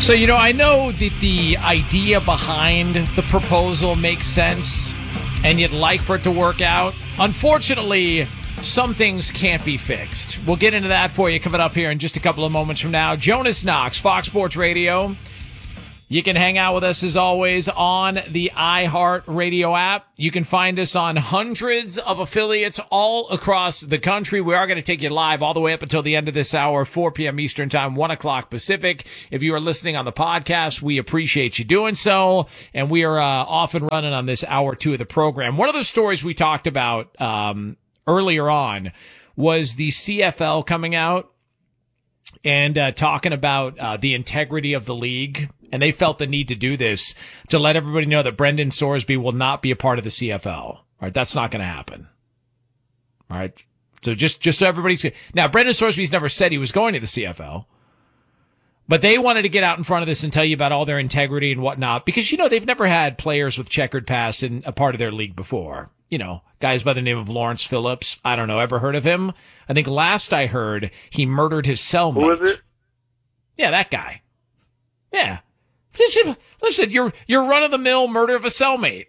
So, I know that the idea behind the proposal makes sense, and you'd like for it to work out. Unfortunately, some things can't be fixed. We'll get into that for you coming up here in just a couple of moments from now. Jonas Knox, Fox Sports Radio. You can hang out with us, as always, on the iHeartRadio app. You can find us on hundreds of affiliates all across the country. We are going to take you live all the way up until the end of this hour, 4 p.m. Eastern Time, 1 o'clock Pacific. If you are listening on the podcast, we appreciate you doing so. And we are off and running on this hour 2 of the program. One of the stories we talked about earlier on was the CFL coming out and talking about the integrity of the league. And they felt the need to do this to let everybody know that Brendan Sorsby will not be a part of the CFL. All right, that's not going to happen. All right, so just so everybody's now, Brendan Sorsby's never said he was going to the CFL, but they wanted to get out in front of this and tell you about all their integrity and whatnot because they've never had players with checkered past in a part of their league before. Guys by the name of Lawrence Phillips. I don't know, ever heard of him? I think last I heard, he murdered his cellmate. Who is it? Yeah, that guy. Yeah. Listen, you're run-of-the-mill murder of a cellmate.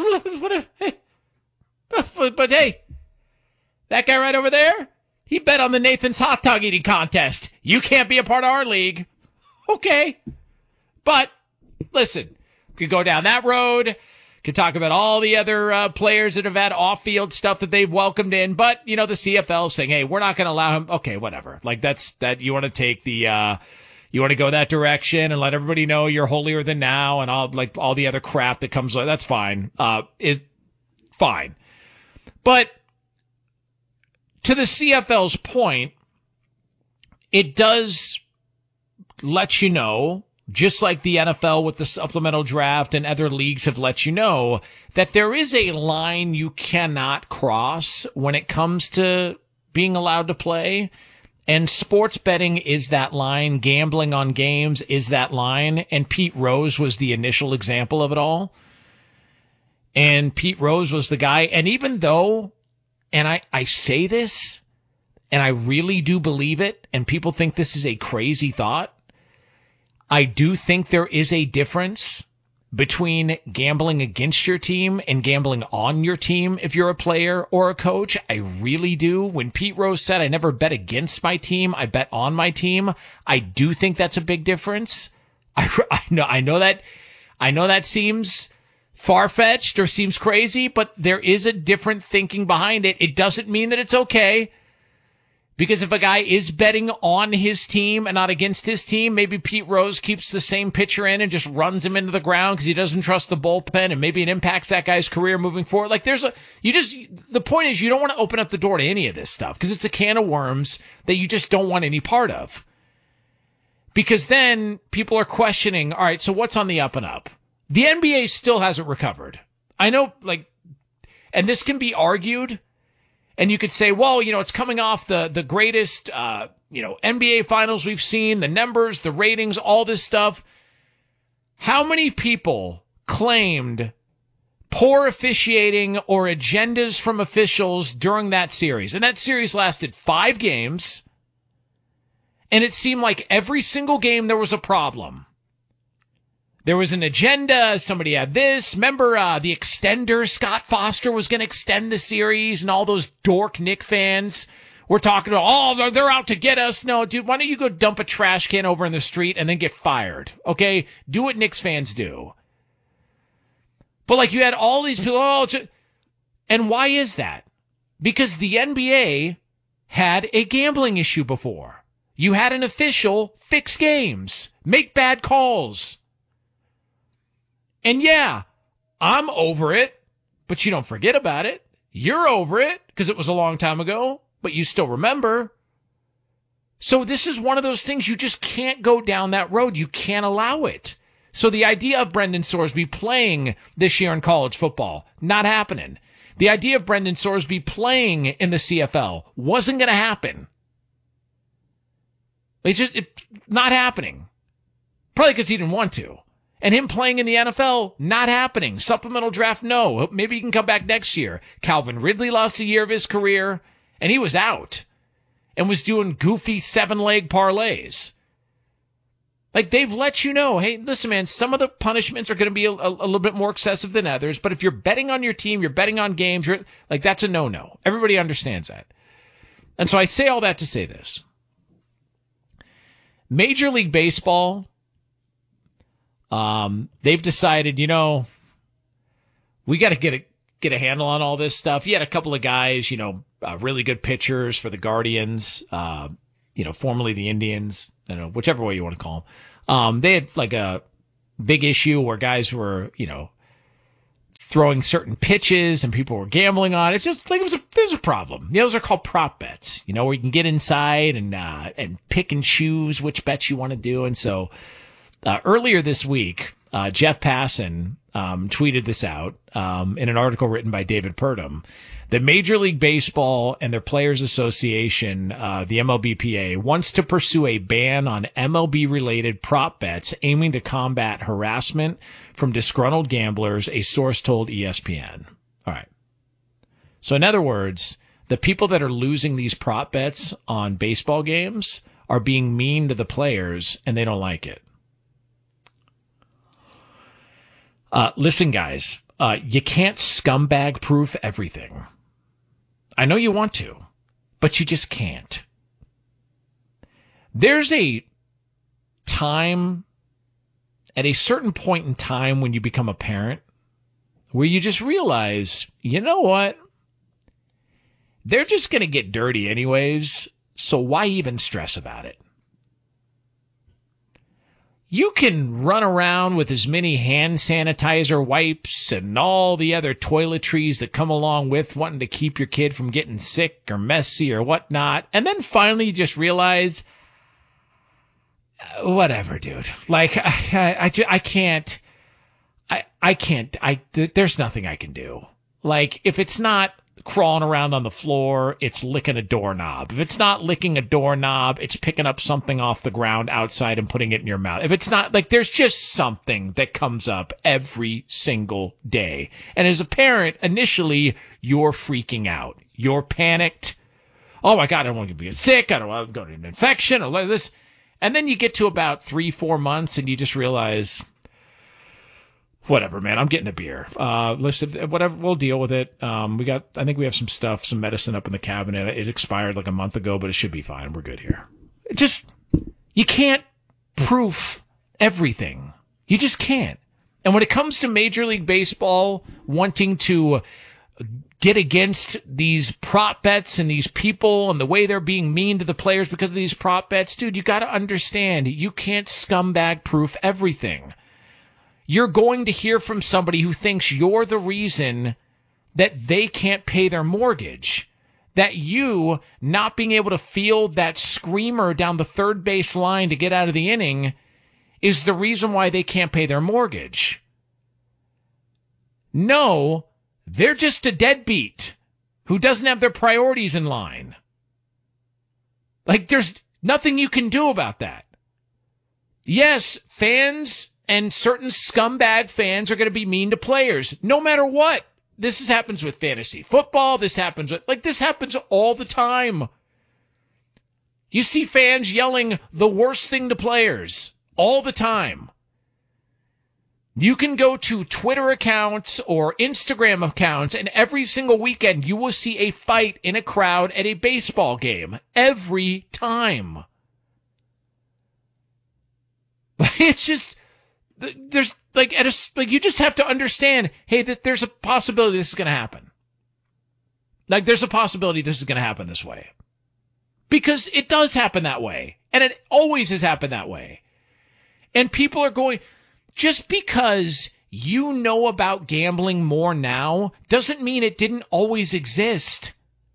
But hey, that guy right over there, he bet on the Nathan's hot dog eating contest. You can't be a part of our league. Okay. But, listen, could go down that road, could talk about all the other players that have had off-field stuff that they've welcomed in, but, the CFL saying, hey, we're not going to allow him. Okay, whatever. Like, that you want to take the... You want to go that direction and let everybody know you're holier than now and all the other crap that comes. That's fine. Is fine. But to the CFL's point, it does let you know, just like the NFL with the supplemental draft and other leagues have let you know, that there is a line you cannot cross when it comes to being allowed to play. And sports betting is that line. Gambling on games is that line. And Pete Rose was the initial example of it all. And Pete Rose was the guy. And even though, and I say this, and I really do believe it, and people think this is a crazy thought, I do think there is a difference between gambling against your team and gambling on your team if you're a player or a coach. I really do. When Pete Rose said, I never bet against my team, I bet on my team, I do think that's a big difference. I know that seems far-fetched or seems crazy, but there is a different thinking behind it. It doesn't mean that it's okay. Because if a guy is betting on his team and not against his team, maybe Pete Rose keeps the same pitcher in and just runs him into the ground because he doesn't trust the bullpen, and maybe it impacts that guy's career moving forward. Like the point is you don't want to open up the door to any of this stuff because it's a can of worms that you just don't want any part of. Because then people are questioning, all right, so what's on the up and up? The NBA still hasn't recovered. I know, and this can be argued. And you could say, well, it's coming off the greatest, NBA finals we've seen, the numbers, the ratings, all this stuff. How many people claimed poor officiating or agendas from officials during that series? And that series lasted 5 games. And it seemed like every single game there was a problem. There was an agenda. Somebody had this. Remember the extender? Scott Foster was going to extend the series, and all those dork Knick fans were talking about, oh, they're out to get us. No, dude, why don't you go dump a trash can over in the street and then get fired? Okay? Do what Knicks fans do. But you had all these people, and why is that? Because the NBA had a gambling issue before. You had an official fix games, make bad calls. And yeah, I'm over it, but you don't forget about it. You're over it because it was a long time ago, but you still remember. So this is one of those things you just can't go down that road. You can't allow it. So the idea of Brendan Sorsby playing this year in college football, not happening. The idea of Brendan Sorsby playing in the CFL wasn't going to happen. It's not happening. Probably because he didn't want to. And him playing in the NFL, not happening. Supplemental draft, no. Maybe he can come back next year. Calvin Ridley lost a year of his career, and he was out and was doing goofy 7-leg parlays. Like, they've let you know, hey, listen, man, some of the punishments are going to be a little bit more excessive than others, but if you're betting on your team, you're betting on games, like, that's a no-no. Everybody understands that. And so I say all that to say this. Major League Baseball, they've decided, we got to get a handle on all this stuff. You had a couple of guys, really good pitchers for the Guardians, formerly the Indians, whichever way you want to call them. They had like a big issue where guys were, throwing certain pitches and people were gambling on it. It's just like it was a problem. Those are called prop bets, where you can get inside and pick and choose which bets you want to do. And so, earlier this week, Jeff Passan, tweeted this out, in an article written by David Purdom, that Major League Baseball and their Players Association, the MLBPA, wants to pursue a ban on MLB-related prop bets aiming to combat harassment from disgruntled gamblers, a source told ESPN. All right. So in other words, the people that are losing these prop bets on baseball games are being mean to the players, and they don't like it. Listen, guys, you can't scumbag proof everything. I know you want to, but you just can't. There's a time, at a certain point in time when you become a parent, where you just realize, you know what? They're just going to get dirty anyways, so why even stress about it? You can run around with as many hand sanitizer wipes and all the other toiletries that come along with wanting to keep your kid from getting sick or messy or whatnot. And then finally you just realize, whatever, dude. Like, I can't, there's nothing I can do. Like, if it's not crawling around on the floor, it's licking a doorknob. If it's not licking a doorknob, it's picking up something off the ground outside and putting it in your mouth. If it's not, like, there's just something that comes up every single day. And as a parent, initially, you're freaking out. You're panicked. Oh my God, I don't want to get sick. I don't want to go to an infection or this. And then you get to about 3-4 months and you just realize, whatever, man, I'm getting a beer. Listen, whatever, we'll deal with it. I think we have some medicine up in the cabinet. It expired like a month ago, but it should be fine. We're good here. You can't proof everything. You just can't. And when it comes to Major League Baseball wanting to get against these prop bets and these people and the way they're being mean to the players because of these prop bets, dude, you got to understand, you can't scumbag proof everything. You're going to hear from somebody who thinks you're the reason that they can't pay their mortgage. That you not being able to field that screamer down the third base line to get out of the inning is the reason why they can't pay their mortgage. No, they're just a deadbeat who doesn't have their priorities in line. Like, there's nothing you can do about that. Yes, fans and certain scumbag fans are going to be mean to players, no matter what. This happens with fantasy football. This happens all the time. You see fans yelling the worst thing to players all the time. You can go to Twitter accounts or Instagram accounts, and every single weekend you will see a fight in a crowd at a baseball game. Every time. It's just, there's you just have to understand, hey, there's a possibility this is going to happen. Like, there's a possibility this is going to happen this way. Because it does happen that way. And it always has happened that way. And people are going, just because you know about gambling more now doesn't mean it didn't always exist.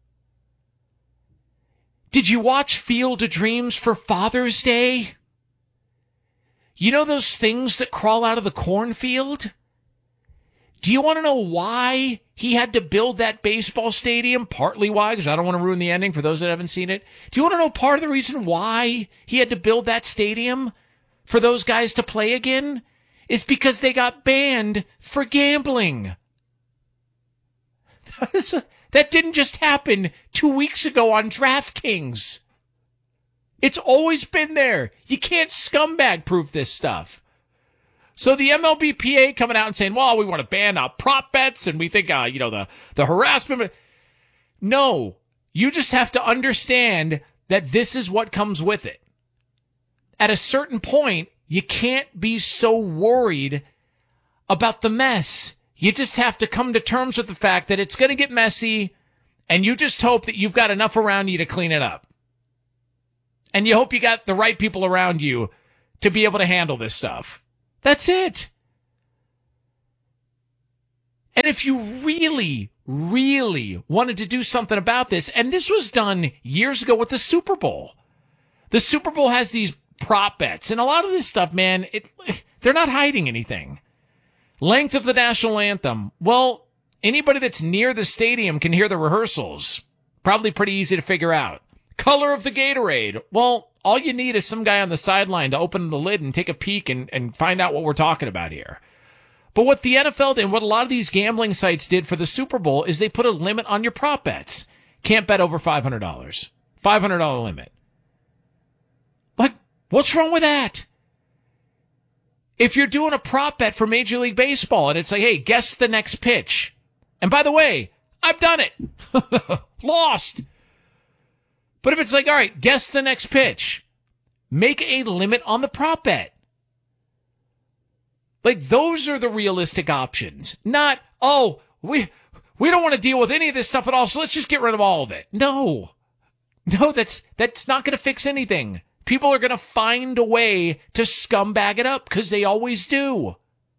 Did you watch Field of Dreams for Father's Day? You know those things that crawl out of the cornfield? Do you want to know why he had to build that baseball stadium? Partly why, because I don't want to ruin the ending for those that haven't seen it. Do you want to know part of the reason why he had to build that stadium for those guys to play again? Is because they got banned for gambling. That didn't just happen 2 weeks ago on DraftKings. It's always been there. You can't scumbag proof this stuff. So the MLBPA coming out and saying, well, we want to ban prop bets and we think, the harassment. No, you just have to understand that this is what comes with it. At a certain point, you can't be so worried about the mess. You just have to come to terms with the fact that it's going to get messy, and you just hope that you've got enough around you to clean it up. And you hope you got the right people around you to be able to handle this stuff. That's it. And if you really, really wanted to do something about this, and this was done years ago with the Super Bowl. The Super Bowl has these prop bets, and a lot of this stuff, man, they're not hiding anything. Length of the national anthem. Well, anybody that's near the stadium can hear the rehearsals. Probably pretty easy to figure out. Color of the Gatorade. Well, all you need is some guy on the sideline to open the lid and take a peek and find out what we're talking about here. But what the NFL did and what a lot of these gambling sites did for the Super Bowl is they put a limit on your prop bets. Can't bet over $500. $500 limit. Like, what's wrong with that? If you're doing a prop bet for Major League Baseball and it's like, hey, guess the next pitch. And by the way, I've done it. Lost. But if it's like, all right, guess the next pitch, make a limit on the prop bet. Like, those are the realistic options. Not, we don't want to deal with any of this stuff at all, so let's just get rid of all of it. No, that's not going to fix anything. People are going to find a way to scumbag it up because they always do.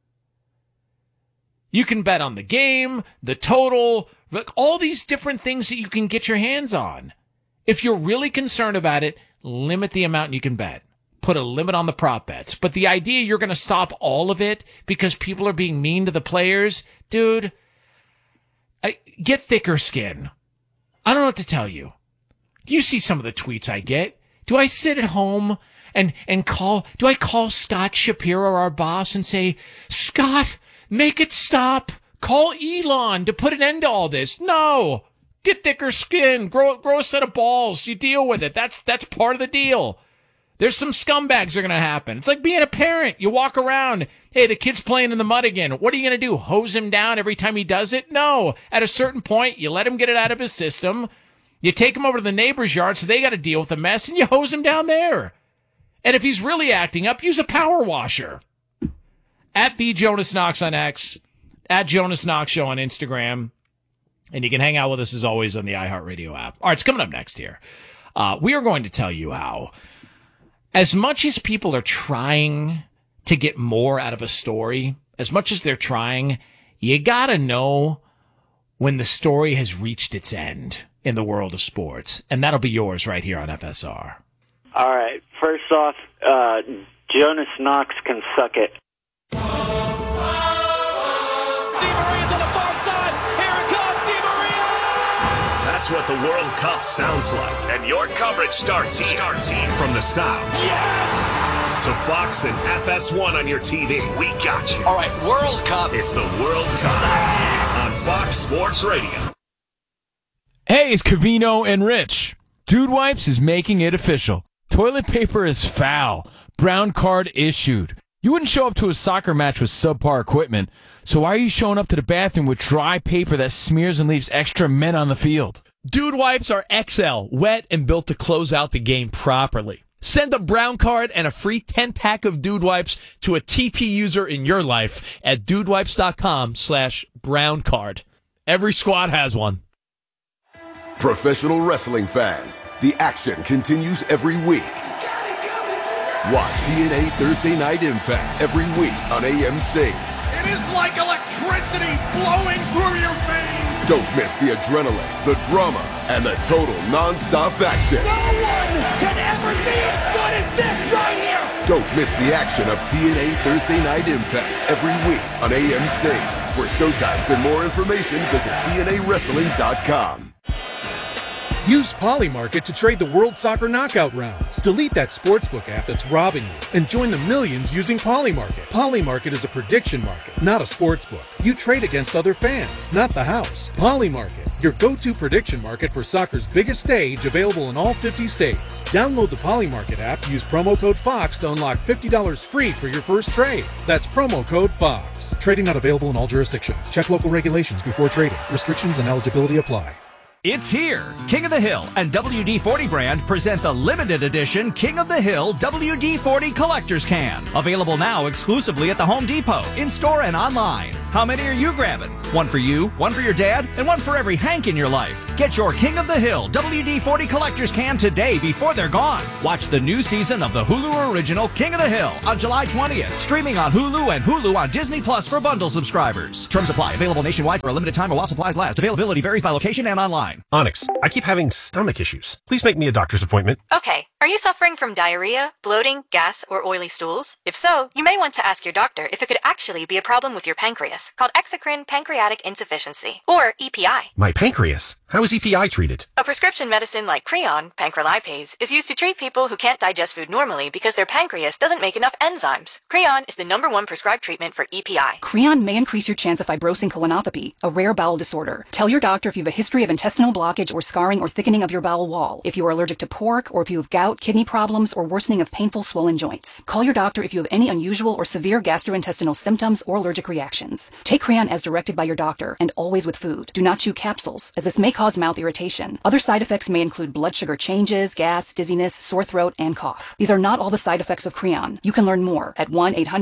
You can bet on the game, the total, all these different things that you can get your hands on. If you're really concerned about it, limit the amount you can bet. Put a limit on the prop bets. But the idea you're going to stop all of it because people are being mean to the players, dude, get thicker skin. I don't know what to tell you. Do you see some of the tweets I get? Do I sit at home and call Scott Shapiro, our boss, and say, Scott, make it stop. Call Elon to put an end to all this. No. Get thicker skin. Grow a set of balls. You deal with it. That's part of the deal. There's some scumbags that are going to happen. It's like being a parent. You walk around. Hey, the kid's playing in the mud again. What are you going to do? Hose him down every time he does it? No. At a certain point, you let him get it out of his system. You take him over to the neighbor's yard so they got to deal with the mess, and you hose him down there. And if he's really acting up, use a power washer. At the Jonas Knox on X. At Jonas Knox Show on Instagram. And you can hang out with us, as always, on the iHeartRadio app. All right, it's coming up next here. We are going to tell you how, as much as people are trying to get more out of a story, as much as they're trying, you got to know when the story has reached its end in the world of sports. And that'll be yours right here on FSR. All right. First off, Jonas Knox can suck it. That's what the World Cup sounds like. And your coverage starts here. From the sounds. Yes! To Fox and FS1 on your TV. We got you. All right, World Cup. It's the World Cup on Fox Sports Radio. Hey, it's Covino and Rich. Dude Wipes is making it official. Toilet paper is foul. Brown card issued. You wouldn't show up to a soccer match with subpar equipment, so why are you showing up to the bathroom with dry paper that smears and leaves extra men on the field? Dude Wipes are XL, wet and built to close out the game properly. Send a brown card and a free 10-pack of Dude Wipes to a TP user in your life at dudewipes.com/brown card. Every squad has one. Professional wrestling fans, the action continues every week. Watch TNA Thursday Night Impact every week on AMC. It is like electricity flowing through your veins. Don't miss the adrenaline, the drama, and the total non-stop action. No one can ever be as good as this right here. Don't miss the action of TNA Thursday Night Impact every week on AMC. For showtimes and more information, visit TNAWrestling.com. Use Polymarket to trade the World Soccer Knockout rounds. Delete that sportsbook app that's robbing you and join the millions using Polymarket. Polymarket is a prediction market, not a sportsbook. You trade against other fans, not the house. Polymarket. your go-to prediction market for soccer's biggest stage, available in all 50 states. Download the Polymarket app, use promo code FOX to unlock $50 free for your first trade. That's promo code FOX. Trading not available in all jurisdictions. Check local regulations before trading. Restrictions and eligibility apply. It's here. King of the Hill and WD-40 brand present the limited edition King of the Hill WD-40 Collector's Can. Available now exclusively at the Home Depot, in-store and online. How many are you grabbing? One for you, one for your dad, and one for every Hank in your life. Get your King of the Hill WD-40 Collector's Can today before they're gone. Watch the new season of the Hulu original King of the Hill on July 20th. Streaming on Hulu and Hulu on Disney Plus for bundle subscribers. Terms apply. Available nationwide for a limited time while supplies last. Availability varies by location and online. Onyx, I keep having stomach issues. Please make me a doctor's appointment. Okay. Are you suffering from diarrhea, bloating, gas, or oily stools? If so, you may want to ask your doctor if it could actually be a problem with your pancreas, called exocrine pancreatic insufficiency, or EPI. My pancreas? How is EPI treated? A prescription medicine like Creon, pancrelipase, is used to treat people who can't digest food normally because their pancreas doesn't make enough enzymes. Creon is the #1 prescribed treatment for EPI. Creon may increase your chance of fibrosing colonopathy, a rare bowel disorder. Tell your doctor if you have a history of intestinal blockage or scarring or thickening of your bowel wall, if you are allergic to pork, or if you have gout, kidney problems, or worsening of painful swollen joints. Call your doctor if you have any unusual or severe gastrointestinal symptoms or allergic reactions. Take Creon as directed by your doctor, and always with food. Do not chew capsules, as this may cause mouth irritation. Other side effects may include blood sugar changes, gas, dizziness, sore throat, and cough. These are not all the side effects of Creon. You can learn more at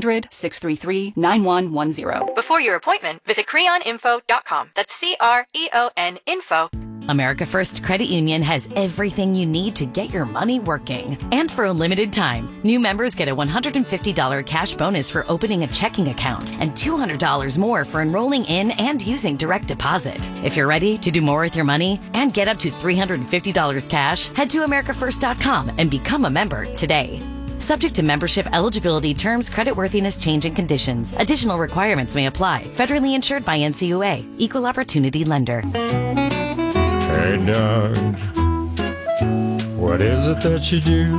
1-800-633-9110. Before your appointment, visit creoninfo.com. That's CREON info. America First Credit Union has everything you need to get your money working. And for a limited time, new members get a $150 cash bonus for opening a checking account and $200 more for enrolling in and using direct deposit. If you're ready to do more with your money and get up to $350 cash, head to americafirst.com and become a member today. Subject to membership, eligibility, terms, creditworthiness, change, and conditions. Additional requirements may apply. Federally insured by NCUA. Equal Opportunity Lender. Hey, Doug, what is it that you do?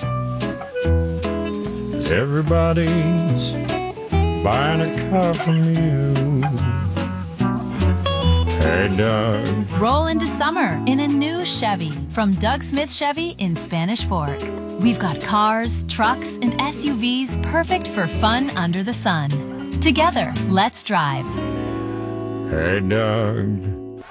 Everybody's buying a car from you. Hey, Doug. Roll into summer in a new Chevy from Doug Smith Chevy in Spanish Fork. We've got cars, trucks, and SUVs perfect for fun under the sun. Together, let's drive. Hey, Doug.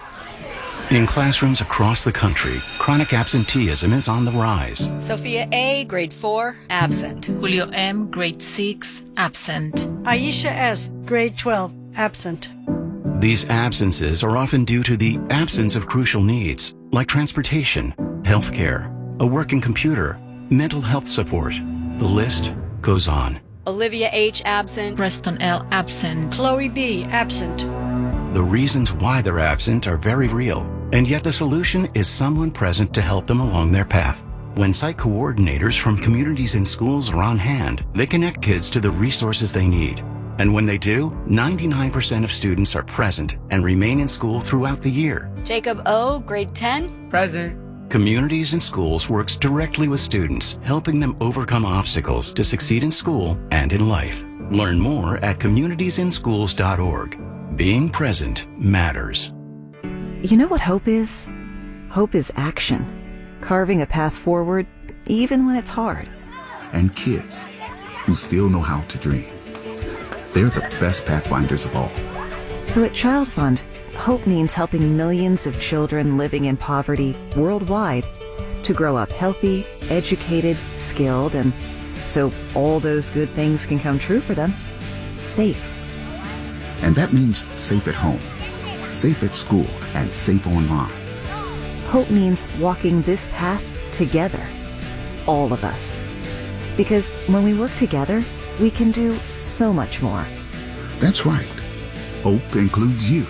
In classrooms across the country, chronic absenteeism is on the rise. Sophia A., grade 4, absent. Julio M., grade 6, absent. Aisha S., grade 12, absent. These absences are often due to the absence of crucial needs, like transportation, healthcare, a working computer, mental health support. The list goes on. Olivia H., absent. Preston L., absent. Chloe B., absent. The reasons why they're absent are very real, and yet the solution is someone present to help them along their path. When site coordinators from communities and schools are on hand, they connect kids to the resources they need. And when they do, 99% of students are present and remain in school throughout the year. Jacob O., grade 10, present. Communities and Schools works directly with students, helping them overcome obstacles to succeed in school and in life. Learn more at communitiesinschools.org. Being present matters. You know what hope is? Hope is action. Carving a path forward, even when it's hard. And kids who still know how to dream. They're the best pathfinders of all. So at Child Fund, hope means helping millions of children living in poverty worldwide to grow up healthy, educated, skilled, and so all those good things can come true for them. Safe. And that means safe at home, safe at school, and safe online. Hope means walking this path together. All of us. Because when we work together, we can do so much more. That's right. Hope includes you.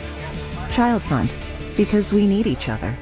Child Fund, because we need each other.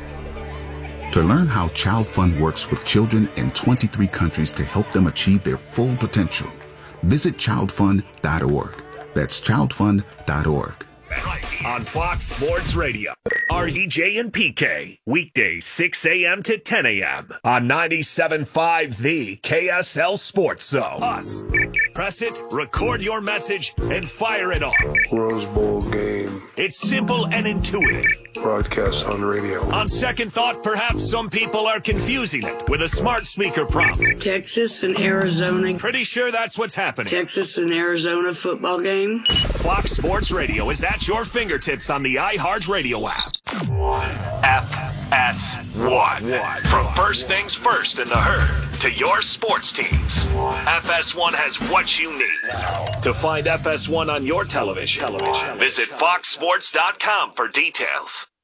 To learn how Child Fund works with children in 23 countries to help them achieve their full potential, visit childfund.org. That's childfund.org. On Fox Sports Radio. RDJ and PK, weekdays 6 a.m. to 10 a.m. on 97.5 The KSL Sports Zone. Us. Press it, record your message, and fire it off. Rose Bowl game. It's simple and intuitive. Broadcast on radio. On second thought, perhaps some people are confusing it with a smart speaker prompt. Texas and Arizona. Pretty sure that's what's happening. Texas and Arizona football game. Fox Sports Radio is at your fingertips on the iHeart Radio app. FS1. From first things first in the herd to your sports teams, FS1 has what you need. To find FS1 on your television, visit foxsports.com for details.